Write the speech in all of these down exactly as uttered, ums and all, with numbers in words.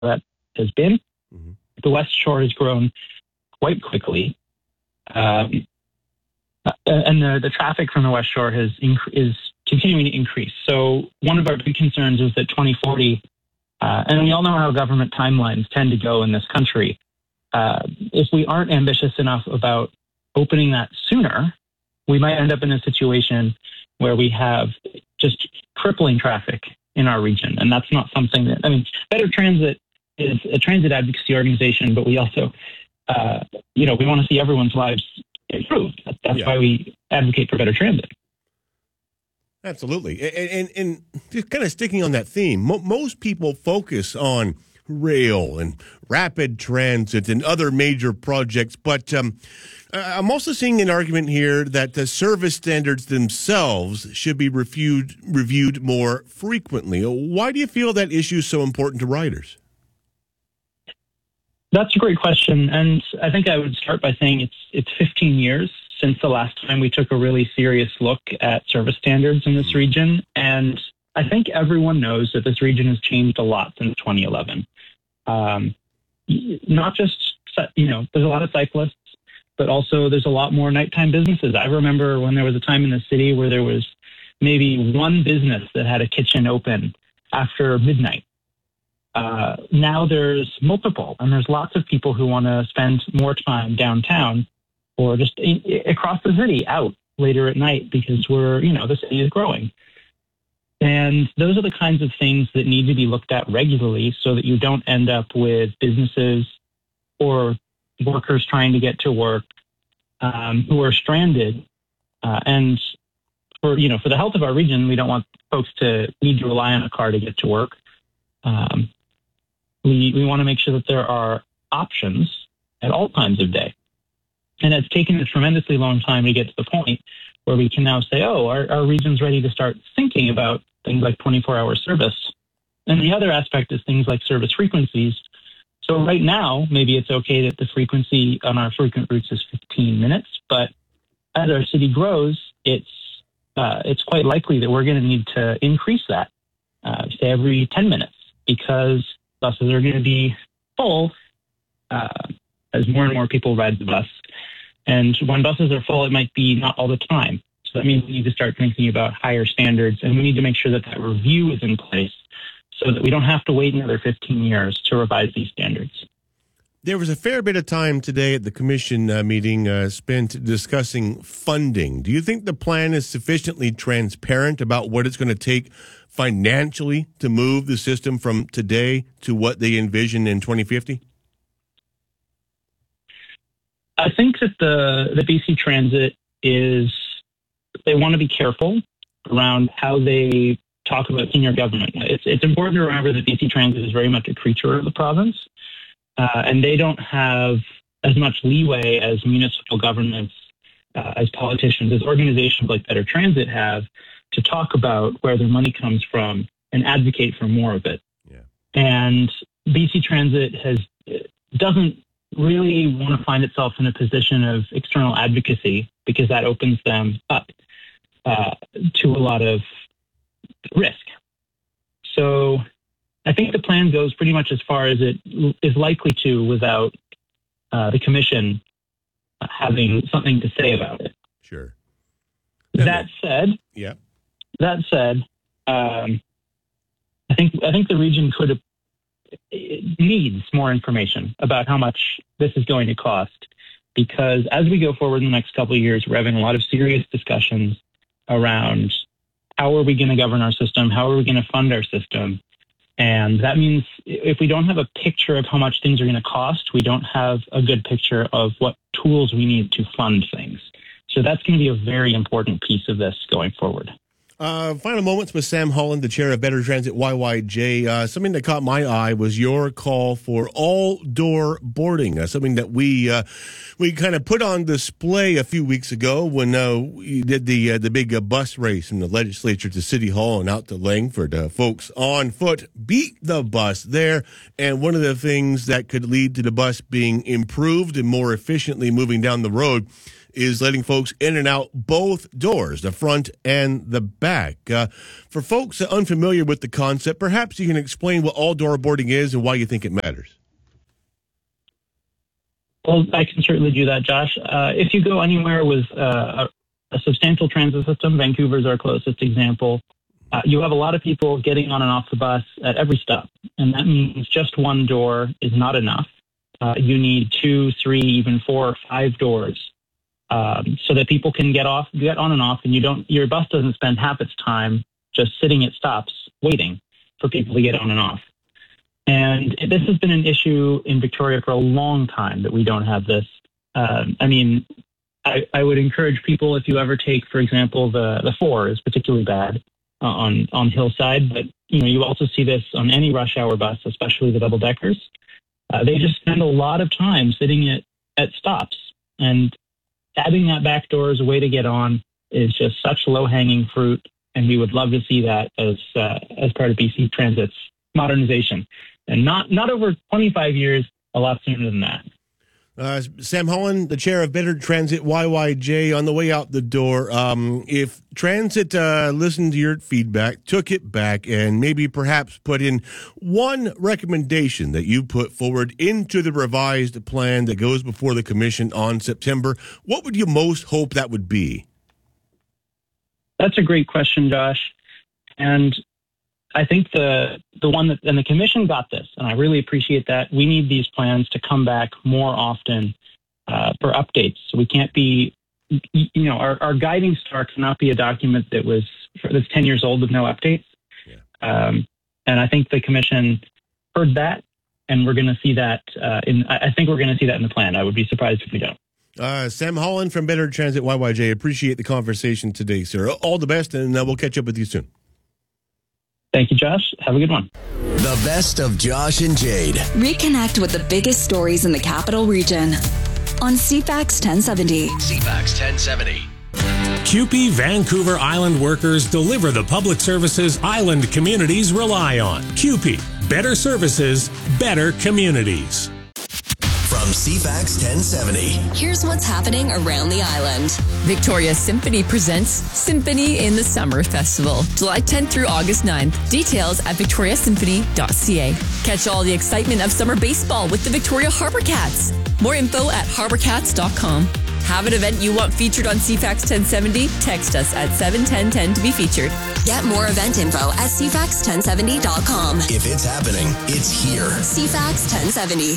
that has been. Mm-hmm. The West Shore has grown quite quickly. Um, and the, the traffic from the West Shore has inc- is continuing to increase. So one of our big concerns is that twenty forty, uh, and we all know how government timelines tend to go in this country. Uh, if we aren't ambitious enough about opening that sooner, we might end up in a situation where we have just crippling traffic in our region. And that's not something that, I mean, Better Transit is a transit advocacy organization, but we also, uh, you know, we want to see everyone's lives improved. That's yeah. why we advocate for better transit. Absolutely. And, and, and just kind of sticking on that theme, mo- most people focus on rail and rapid transit and other major projects, but um, I'm also seeing an argument here that the service standards themselves should be reviewed, reviewed more frequently. Why do you feel that issue is so important to riders? That's a great question, and I think I would start by saying it's it's fifteen years since the last time we took a really serious look at service standards in this region, and I think everyone knows that this region has changed a lot since twenty eleven. Um, not just, you know, there's a lot of cyclists, but also there's a lot more nighttime businesses. I remember when there was a time in the city where there was maybe one business that had a kitchen open after midnight. Uh, now there's multiple, and there's lots of people who want to spend more time downtown or just in, across the city out later at night because we're, you know, the city is growing. And those are the kinds of things that need to be looked at regularly so that you don't end up with businesses or workers trying to get to work um, who are stranded. Uh, and for, you know, for the health of our region, we don't want folks to need to rely on a car to get to work. Um, we, we want to make sure that there are options at all times of day. And it's taken a tremendously long time to get to the point where we can now say, oh, our, our region's ready to start thinking about things like twenty-four hour service. And the other aspect is things like service frequencies. So right now, maybe it's okay that the frequency on our frequent routes is fifteen minutes, but as our city grows, it's uh, it's quite likely that we're going to need to increase that, uh, say every ten minutes, because buses are going to be full uh, as more and more people ride the bus. And when buses are full, it might be not all the time. So that means we need to start thinking about higher standards, and we need to make sure that that review is in place so that we don't have to wait another fifteen years to revise these standards. There was a fair bit of time today at the commission uh, meeting uh, spent discussing funding. Do you think the plan is sufficiently transparent about what it's going to take financially to move the system from today to what they envision in twenty fifty? I think that the, the B C Transit is, they want to be careful around how they talk about senior government. It's, it's important to remember that B C Transit is very much a creature of the province, uh, and they don't have as much leeway as municipal governments, uh, as politicians, as organizations like Better Transit have to talk about where their money comes from and advocate for more of it. Yeah. And B C Transit has doesn't really want to find itself in a position of external advocacy because that opens them up uh, to a lot of risk. So I think the plan goes pretty much as far as it is likely to without uh, the commission having something to say about it. Sure. That said, yeah. That said, um, I think I think the region could have it needs more information about how much this is going to cost, because as we go forward in the next couple of years, we're having a lot of serious discussions around how are we going to govern our system, how are we going to fund our system, and that means if we don't have a picture of how much things are going to cost, we don't have a good picture of what tools we need to fund things. So that's going to be a very important piece of this going forward. Uh, final moments with Sam Holland, the chair of Better Transit Y Y J. Uh, something that caught my eye was your call for all-door boarding, uh, something that we uh, we kind of put on display a few weeks ago when uh, we did the uh, the big uh, bus race from the legislature to City Hall and out to Langford. Uh, folks on foot beat the bus there, and one of the things that could lead to the bus being improved and more efficiently moving down the road is letting folks in and out both doors, the front and the back. Uh, for folks unfamiliar with the concept, perhaps you can explain what all-door boarding is and why you think it matters. Well, I can certainly do that, Josh. Uh, if you go anywhere with uh, a, a substantial transit system, Vancouver's our closest example, uh, you have a lot of people getting on and off the bus at every stop. And that means just one door is not enough. Uh, you need two, three, even four or five doors um, so that people can get off, get on and off, and you don't. Your bus doesn't spend half its time just sitting at stops waiting for people to get on and off. And this has been an issue in Victoria for a long time that we don't have this. Um, I mean, I, I would encourage people, if you ever take, for example, the the four is particularly bad uh, on on Hillside, but you know you also see this on any rush hour bus, especially the double deckers. Uh, they just spend a lot of time sitting at, at stops, and having that back door as a way to get on is just such low-hanging fruit, and we would love to see that as uh, as part of B C Transit's modernization. And not, not over twenty-five years, a lot sooner than that. Uh, Sam Holland, the chair of Better Transit Y Y J, on the way out the door, um, if Transit uh, listened to your feedback, took it back, and maybe perhaps put in one recommendation that you put forward into the revised plan that goes before the commission on September, what would you most hope that would be? That's a great question, Josh. And I think the the one that, and the commission got this, and I really appreciate that. We need these plans to come back more often uh, for updates. So we can't be, you know, our, our guiding star cannot be a document that was that's ten years old with no updates. Yeah. Um, and I think the commission heard that, and we're going to see that uh, in. I think we're going to see that in the plan. I would be surprised if we don't. Uh, Sam Holland from Better Transit Y Y J. Appreciate the conversation today, sir. All the best, and uh, we'll catch up with you soon. Thank you, Josh. Have a good one. The best of Josh and Jade. Reconnect with the biggest stories in the capital region on C FAX ten seventy. C FAX ten seventy. C U P E Vancouver Island workers deliver the public services island communities rely on. C U P E, better services, better communities. From C FAX ten seventy. Here's what's happening around the island. Victoria Symphony presents Symphony in the Summer Festival, July tenth through August ninth. Details at victoria symphony dot c a. Catch all the excitement of summer baseball with the Victoria Harbour Cats. More info at harbour cats dot com. Have an event you want featured on C FAX ten seventy? Text us at seven ten ten to be featured. Get more event info at c fax ten seventy dot com. If it's happening, it's here. C FAX ten seventy.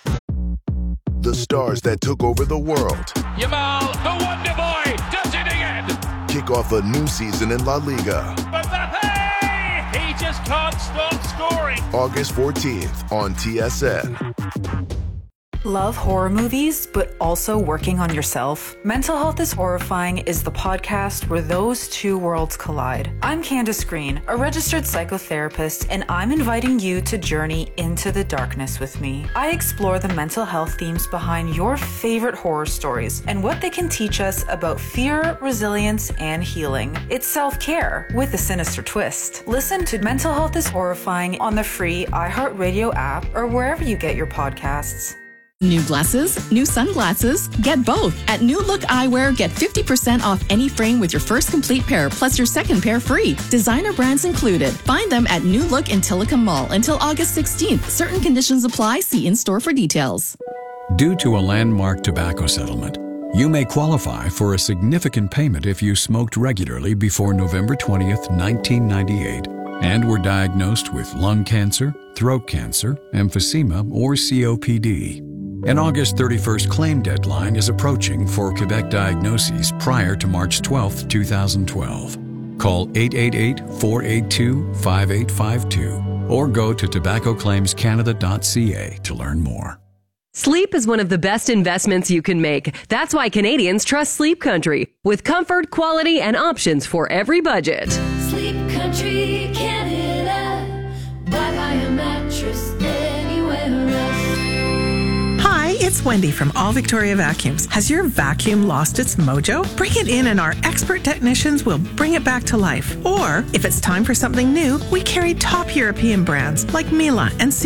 The stars that took over the world. Yamal, the Wonder Boy, does it again. Kick off a new season in La Liga. Mbappe, he just can't stop scoring. August fourteenth on T S N. Love horror movies, but also working on yourself? Mental Health is Horrifying is the podcast where those two worlds collide. I'm Candace Green, a registered psychotherapist, and I'm inviting you to journey into the darkness with me. I explore the mental health themes behind your favorite horror stories and what they can teach us about fear, resilience, and healing. It's self-care with a sinister twist. Listen to Mental Health is Horrifying on the free iHeartRadio app or wherever you get your podcasts. New glasses, new sunglasses, get both. At New Look Eyewear, get fifty percent off any frame with your first complete pair, plus your second pair free. Designer brands included. Find them at New Look in Tillicum Mall until August sixteenth. Certain conditions apply. See in-store for details. Due to a landmark tobacco settlement, you may qualify for a significant payment if you smoked regularly before November twentieth, nineteen ninety-eight, and were diagnosed with lung cancer, throat cancer, emphysema, or C O P D. An August thirty-first claim deadline is approaching for Quebec diagnoses prior to March twelfth, twenty twelve. Call eight eight eight, four eight two, five eight five two or go to tobacco claims canada dot c a to learn more. Sleep is one of the best investments you can make. That's why Canadians trust Sleep Country, with comfort, quality, and options for every budget. Sleep Country Canada. Buy a mattress anywhere else. Hi, it's Wendy from All Victoria Vacuums. Has your vacuum lost its mojo? Bring it in and our expert technicians will bring it back to life. Or, if it's time for something new, we carry top European brands like Miele and Sebo.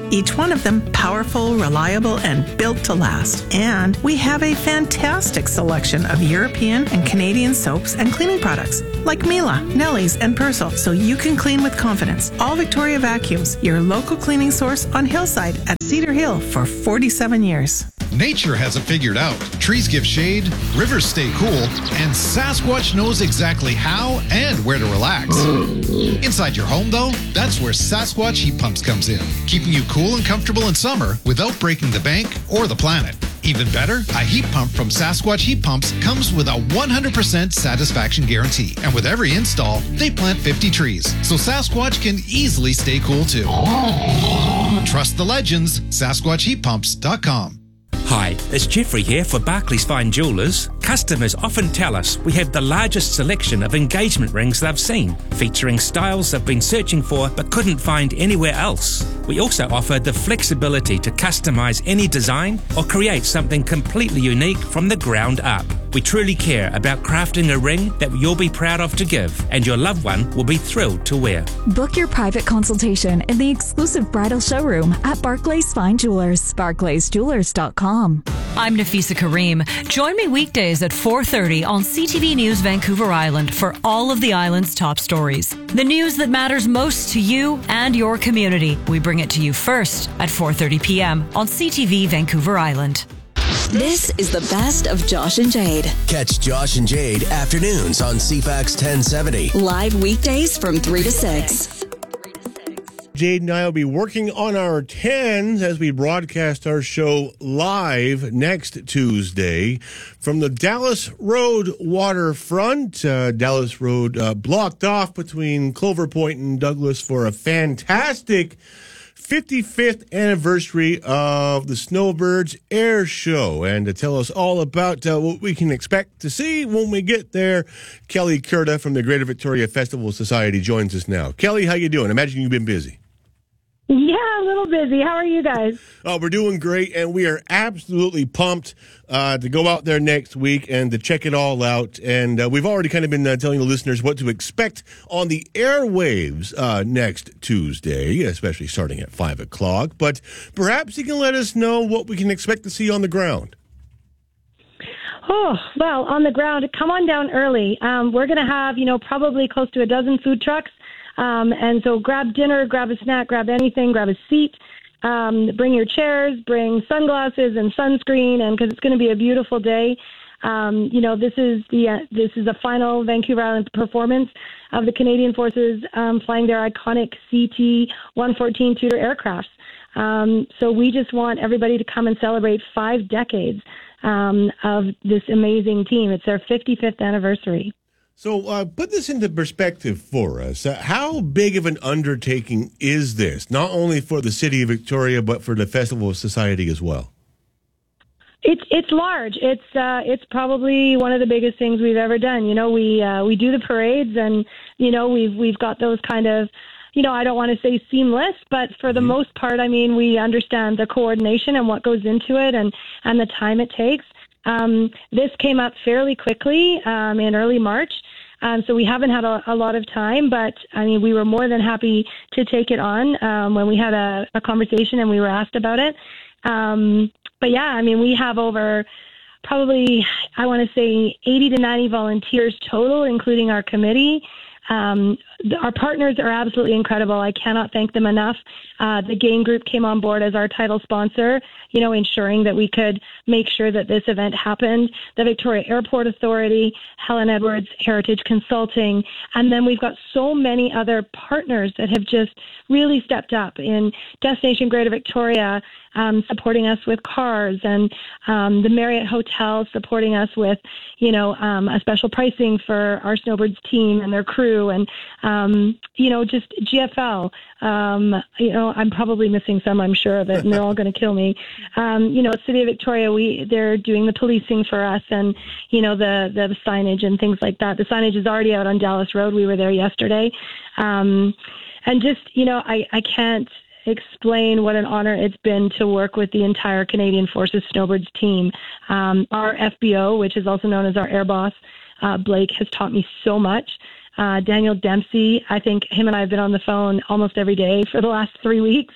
Each one of them powerful, reliable, and built to last. And we have a fantastic selection of European and Canadian soaps and cleaning products like Mila, Nelly's, and Persil, so you can clean with confidence. All Victoria Vacuums, your local cleaning source on Hillside at Cedar Hill for forty-seven years. Nature has it figured out. Trees give shade, rivers stay cool, and Sasquatch knows exactly how and where to relax. Inside your home, though, that's where Sasquatch Heat Pumps comes in, keeping you cool and comfortable in summer without breaking the bank or the planet. Even better, a heat pump from Sasquatch Heat Pumps comes with a one hundred percent satisfaction guarantee. And with every install, they plant fifty trees, so Sasquatch can easily stay cool too. Trust the legends, Sasquatch Heat Pumps dot com. Hi, it's Jeffrey here for Barclays Fine Jewellers. Customers often tell us we have the largest selection of engagement rings they've seen, featuring styles they've been searching for but couldn't find anywhere else. We also offer the flexibility to customise any design or create something completely unique from the ground up. We truly care about crafting a ring that you'll be proud of to give, and your loved one will be thrilled to wear. Book your private consultation in the exclusive bridal showroom at Barclays Fine Jewelers, barclays jewelers dot com. I'm Nafisa Kareem. Join me weekdays at four thirty on C T V News Vancouver Island for all of the island's top stories. The news that matters most to you and your community. We bring it to you first at four thirty p.m. on C T V Vancouver Island. This is the best of Josh and Jade. Catch Josh and Jade afternoons on C FAX ten seventy. Live weekdays from three to six. Jade and I will be working on our tens as we broadcast our show live next Tuesday from the Dallas Road waterfront. Uh, Dallas Road uh, blocked off between Clover Point and Douglas for a fantastic fifty-fifth anniversary of the Snowbirds Air Show. And to tell us all about uh, what we can expect to see when we get there, Kelly Curta from the Greater Victoria Festival Society joins us now. Kelly, how you doing? Imagine you've been busy. Yeah, a little busy. How are you guys? Oh, we're doing great, and we are absolutely pumped uh, to go out there next week and to check it all out. And uh, we've already kind of been uh, telling the listeners what to expect on the airwaves uh, next Tuesday, especially starting at five o'clock. But perhaps you can let us know what we can expect to see on the ground. Oh, well, on the ground, come on down early. Um, we're going to have, you know, probably close to a dozen food trucks. Um, and so grab dinner, grab a snack, grab anything, grab a seat, um, bring your chairs, bring sunglasses and sunscreen, and because it's going to be a beautiful day. Um, you know, this is the uh, this is the final Vancouver Island performance of the Canadian Forces um, flying their iconic C T one fourteen Tudor aircrafts. Um, so we just want everybody to come and celebrate five decades um, of this amazing team. It's their fifty-fifth anniversary. So uh, put this into perspective for us. Uh, how big of an undertaking is this, not only for the City of Victoria, but for the Festival Society as well? It's it's large. It's uh, it's probably one of the biggest things we've ever done. You know, we uh, we do the parades, and you know we've we've got those kind of, you know, I don't want to say seamless, but for the mm-hmm. most part, I mean, we understand the coordination and what goes into it, and and the time it takes. Um, this came up fairly quickly um, in early March. Um, so we haven't had a, a lot of time, but I mean, we were more than happy to take it on um, when we had a, a conversation and we were asked about it. Um, but yeah, I mean, we have over probably, I want to say eighty to ninety volunteers total, including our committee. Um, our partners are absolutely incredible. I cannot thank them enough. Uh, the Gain Group came on board as our title sponsor, you know, ensuring that we could make sure that this event happened. The Victoria Airport Authority, Helen Edwards Heritage Consulting, and then we've got so many other partners that have just really stepped up in Destination Greater Victoria, um, supporting us with cars, and um, the Marriott Hotel supporting us with, you know, um, a special pricing for our Snowbirds team and their crew, and um, you know, just G F L. Um, you know, I'm probably missing some, I'm sure of it, and they're all going to kill me. Um, you know, City of Victoria, we they're doing the policing for us, and you know, the the signage and things like that. The signage is already out on Dallas Road. We were there yesterday, um, and just you know, I I can't explain what an honor it's been to work with the entire Canadian Forces Snowbirds team. Um, our F B O, which is also known as our air boss, uh, Blake, has taught me so much. Uh, Daniel Dempsey, I think him and I have been on the phone almost every day for the last three weeks.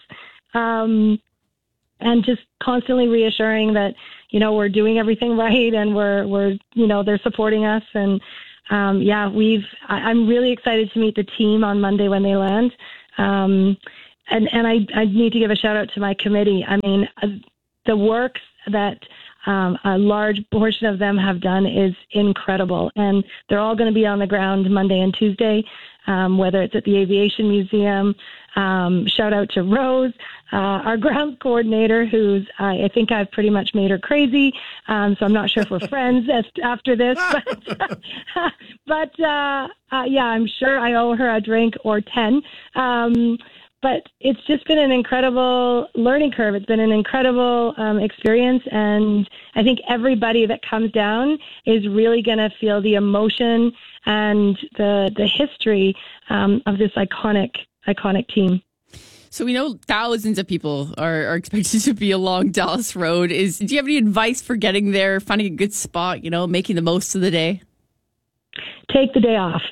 um, and just constantly reassuring that, you know, we're doing everything right and we're, we're, you know, they're supporting us. And, um, yeah, we've, I, I'm really excited to meet the team on Monday when they land. Um, and, and I, I need to give a shout out to my committee. I mean, uh, the work that, um, a large portion of them have done is incredible. And they're all going to be on the ground Monday and Tuesday, um, whether it's at the Aviation Museum. Um, shout out to Rose, uh, our grounds coordinator, who's, I, I think I've pretty much made her crazy. Um, so I'm not sure if we're friends as, after this, but, but, uh, uh, yeah, I'm sure I owe her a drink or ten. Um, but it's just been an incredible learning curve. It's been an incredible, um, experience. And I think everybody that comes down is really going to feel the emotion and the, the history, um, of this iconic iconic team. So we know thousands of people are, are expected to be along Dallas Road. Is do you have any advice for getting there, finding a good spot, you know, making the most of the day? Take the day off.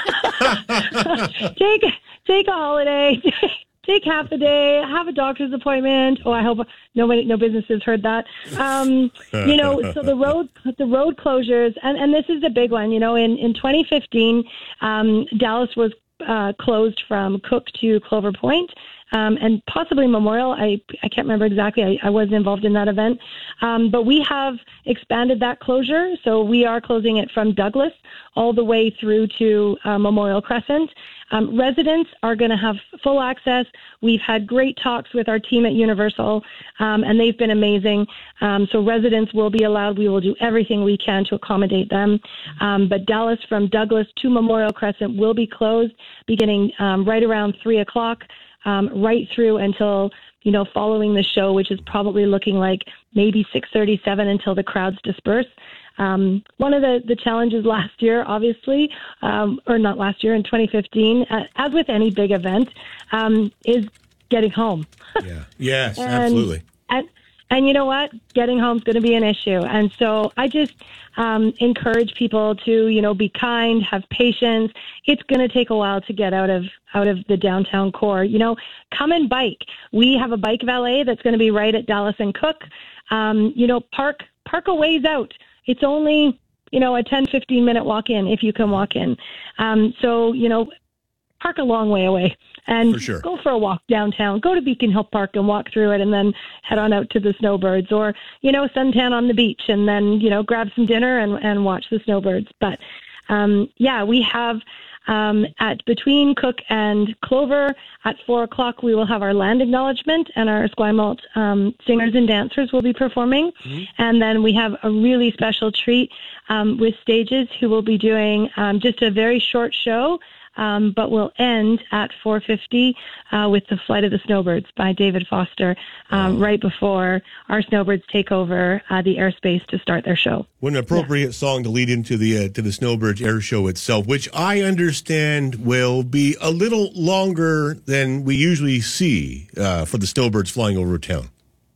take take a holiday. Take half a day. Have a doctor's appointment. Oh, I hope nobody, no businesses heard that. Um, you know, so the road the road closures, and, and this is a big one. You know, in in twenty fifteen, um, Dallas was Uh, closed from Cook to Clover Point, um, and possibly Memorial. I, I can't remember exactly. I, I wasn't involved in that event. Um, but we have expanded that closure. So we are closing it from Douglas all the way through to uh, Memorial Crescent. Um, residents are going to have full access. We've had great talks with our team at Universal, um, and they've been amazing. Um, so residents will be allowed. We will do everything we can to accommodate them. Um, but Dallas from Douglas to Memorial Crescent will be closed beginning um, right around three o'clock, um, right through until, you know, following the show, which is probably looking like maybe six thirty-seven until the crowds disperse. Um, one of the, the challenges last year, obviously, um, or not last year, in twenty fifteen, uh, as with any big event, um, is getting home. Yeah. Yes, and, absolutely. And, and you know what? Getting home is going to be an issue. And so I just um, encourage people to, you know, be kind, have patience. It's going to take a while to get out of out of the downtown core. You know, come and bike. We have a bike valet that's going to be right at Dallas and Cook. Um, you know, park park a ways out. It's only, you know, a ten, fifteen minute walk in if you can walk in. Um, so, you know, park a long way away and for sure. Go for a walk downtown. Go to Beacon Hill Park and walk through it and then head on out to the snowbirds, or, you know, suntan on the beach and then, you know, grab some dinner and, and watch the snowbirds. But, um, yeah, we have um, at between Cook and Clover at four o'clock, we will have our land acknowledgement, and our Esquimalt um, singers and dancers will be performing. Mm-hmm. And then we have a really special treat um, with Stages, who will be doing um, just a very short show, um, but will end at four fifty uh, with the Flight of the Snowbirds by David Foster, um, wow. right before our snowbirds take over uh, the airspace to start their show. What an appropriate yeah. song to lead into the uh, to the Snowbirds air show itself, which I understand will be a little longer than we usually see uh, for the Snowbirds flying over town.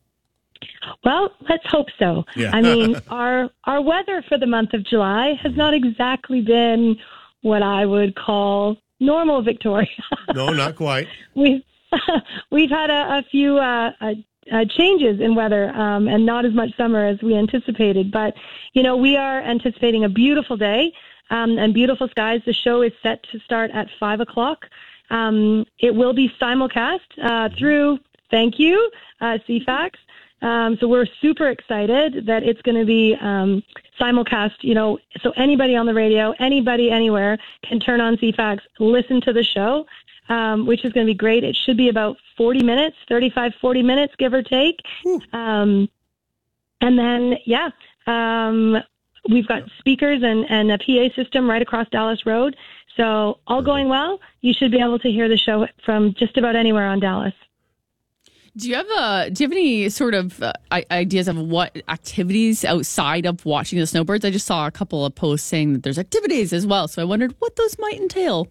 Well, let's hope so. Yeah. I mean, our our weather for the month of July has not exactly been what I would call normal, Victoria. No, not quite. We've we've had a, a few uh, uh, uh, changes in weather, um, and not as much summer as we anticipated. But you know, we are anticipating a beautiful day um, and beautiful skies. The show is set to start at five o'clock. Um, it will be simulcast uh, through. Thank you, uh, C FAX. Um, so we're super excited that it's going to be um, simulcast, you know, so anybody on the radio, anybody anywhere can turn on C FAX, listen to the show, um, which is going to be great. It should be about forty minutes, thirty-five, forty minutes, give or take. Um, and then, yeah, um, we've got speakers and, and a P A system right across Dallas Road. So all going well, you should be able to hear the show from just about anywhere on Dallas. Do you have a, do you have any sort of uh, ideas of what activities outside of watching the snowbirds? I just saw a couple of posts saying that there's activities as well, so I wondered what those might entail.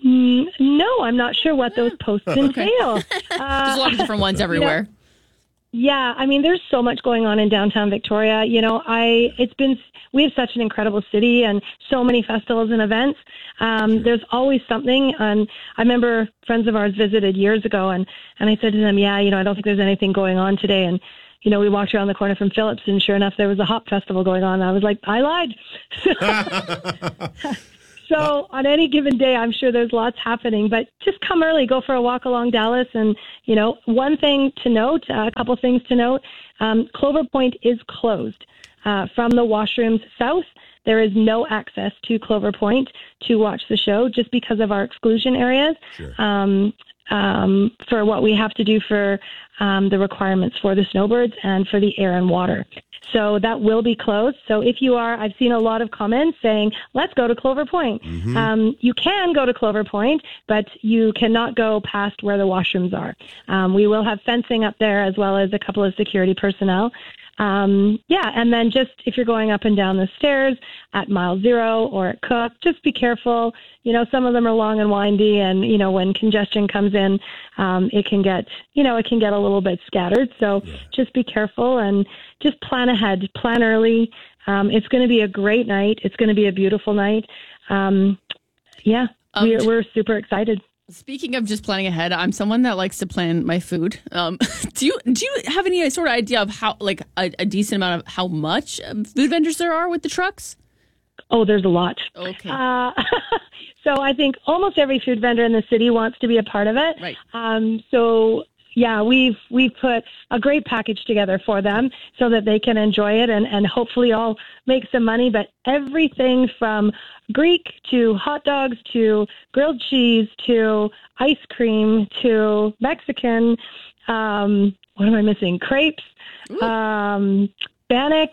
Mm, no, I'm not sure what those posts entail. uh, there's a lot of different ones everywhere. Yeah, I mean, there's so much going on in downtown Victoria. You know, I it's been we have such an incredible city and so many festivals and events. Um, there's always something. And I remember friends of ours visited years ago, and and I said to them, "Yeah, you know, I don't think there's anything going on today." And you know, we walked around the corner from Phillips, and sure enough, there was a hop festival going on. And I was like, I lied. So on any given day, I'm sure there's lots happening, but just come early, go for a walk along Dallas. And, you know, one thing to note, uh, a couple things to note, um, Clover Point is closed. Uh, from the washrooms south, there is no access to Clover Point to watch the show just because of our exclusion areas. Sure. Um, um, for what we have to do for um, the requirements for the snowbirds and for the air and water. So that will be closed. So if you are, I've seen a lot of comments saying, let's go to Clover Point. Mm-hmm. Um, you can go to Clover Point, but you cannot go past where the washrooms are. Um, we will have fencing up there as well as a couple of security personnel. Um, yeah, and then just if you're going up and down the stairs at Mile Zero or at Cook, just be careful. You know, some of them are long and windy, and, you know, when congestion comes in, um, it can get, you know, it can get a little bit scattered. So yeah. Just be careful and just plan ahead, plan early. Um, it's going to be a great night. It's going to be a beautiful night. Um, yeah, um, we're, we're super excited. Speaking of just planning ahead, I'm someone that likes to plan my food. Um, do you do you have any sort of idea of how, like, a, a decent amount of how much food vendors there are with the trucks? Oh, there's a lot. Okay. Uh, so I think almost every food vendor in the city wants to be a part of it. Right. Um, so yeah, we've we've put a great package together for them so that they can enjoy it and, and hopefully all make some money. But everything from Greek to hot dogs to grilled cheese to ice cream to Mexican, um, what am I missing? Crepes, um, Bannock,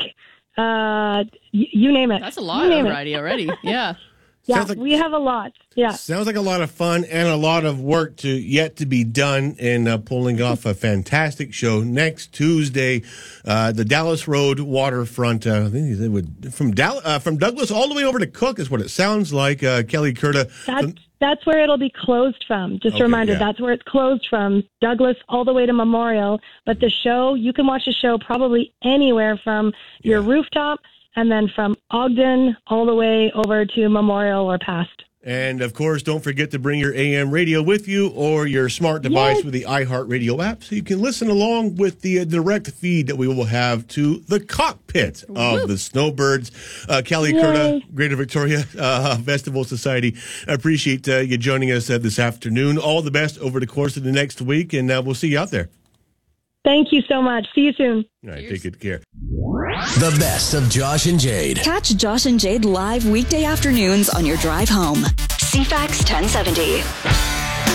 uh, y- you name it. That's a lot of variety already. Yeah. Yeah, like, we have a lot. Yeah. Sounds like a lot of fun and a lot of work to yet to be done in uh, pulling off a fantastic show next Tuesday. Uh, the Dallas Road waterfront. Uh, I think they would from Dallas, uh, from Douglas all the way over to Cook is what it sounds like. Uh, Kelly Curta. That's, that's where it'll be closed from. Just Okay, a reminder, yeah. that's where it's closed from, Douglas all the way to Memorial. But the show, you can watch the show probably anywhere from your rooftop and then from Ogden all the way over to Memorial or past. And, of course, don't forget to bring your A M radio with you or your smart device Yes. with the iHeartRadio app so you can listen along with the uh, direct feed that we will have to the cockpit of the Snowbirds. Uh, Kelly Yay. Curta, Greater Victoria uh, Festival Society. I appreciate uh, you joining us uh, this afternoon. All the best over the course of the next week, and uh, we'll see you out there. Thank you so much. See you soon. All right, take good care. The best of Josh and Jade. Catch Josh and Jade live weekday afternoons on your drive home. C FAX ten seventy.